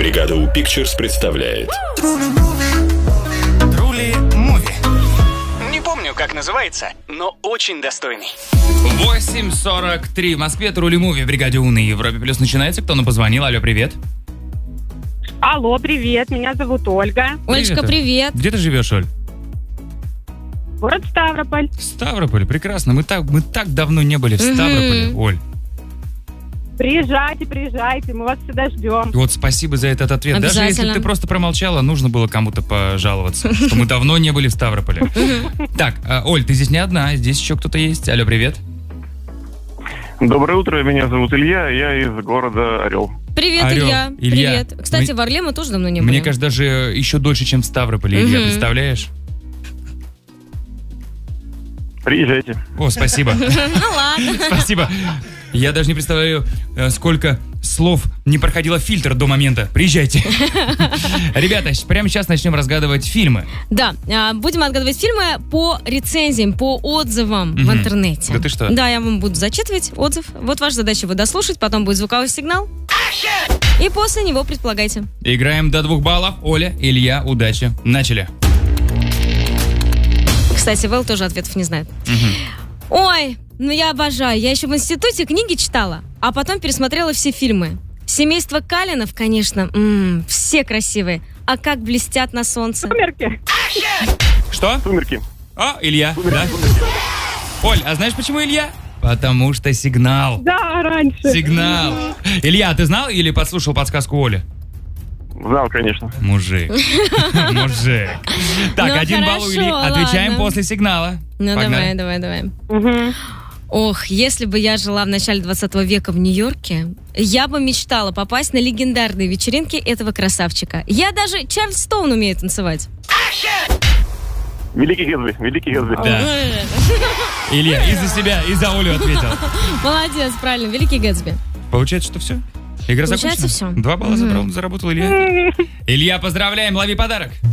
Бригада У Pictures представляет Трули Муви. Не помню, как называется, но очень достойный. 8:43 в Москве. Трули Муви в Бригаде У на Европе Плюс начинается. Кто нам позвонил? Алло, привет. Алло, привет, меня зовут Ольга. Олечка, привет. Где ты живешь, Оль? Город Ставрополь. Ставрополь, прекрасно. Мы так давно не были в Ставрополе, Оль. Приезжайте, мы вас всегда ждем. Вот спасибо за этот ответ. Даже если Обязательно. ты просто промолчала, нужно было кому-то пожаловаться, что мы давно не были в Ставрополе. Так, Оль, ты здесь не одна, здесь еще кто-то есть. Алло, привет. Доброе утро, меня зовут Илья, я из города Орел. Привет, Орел. Илья. Илья. Привет. Кстати, в Орле мы тоже давно не были. Мне кажется, даже еще дольше, чем в Ставрополе, Илья, представляешь? Приезжайте. О, спасибо. Ну ладно. Спасибо. Я даже не представляю, сколько слов не проходило фильтр до момента. Приезжайте. Ребята, прямо сейчас начнем разгадывать фильмы. Да, будем отгадывать фильмы по рецензиям, по отзывам в интернете. Да ты что? Да, я вам буду зачитывать отзыв. Вот ваша задача его дослушать, потом будет звуковой сигнал. И после него предполагайте. Играем до 2 баллов. Оля, Илья, удачи. Начали. Кстати, Вэл тоже ответов не знает. Ой, ну я обожаю. Я еще в институте книги читала, а потом пересмотрела все фильмы. Семейство Калинов, конечно, все красивые. А как блестят на солнце. Сумерки. Что? Сумерки. О, Илья, да? Оль, а знаешь, почему Илья? Потому что сигнал. Да, раньше. Сигнал. Илья, ты знал или подслушал подсказку Оли? Знал, конечно. Мужик. Мужик. Так, Ну, 1 балл у Ильи. хорошо, Отвечаем ладно. после сигнала. Ну Погнали. давай. Угу. Ох, если бы я жила в начале 20 века в Нью-Йорке, я бы мечтала попасть на легендарные вечеринки этого красавчика. Я даже Чарльстон умею танцевать. Великий Гэтсби. Да. Илья, из-за себя, из-за Олю ответил. Молодец, правильно, Великий Гэтсби. Получается, что все? Игра Получается, закончена? всё. 2 балла заработал Илья. Илья, поздравляем, лови подарок.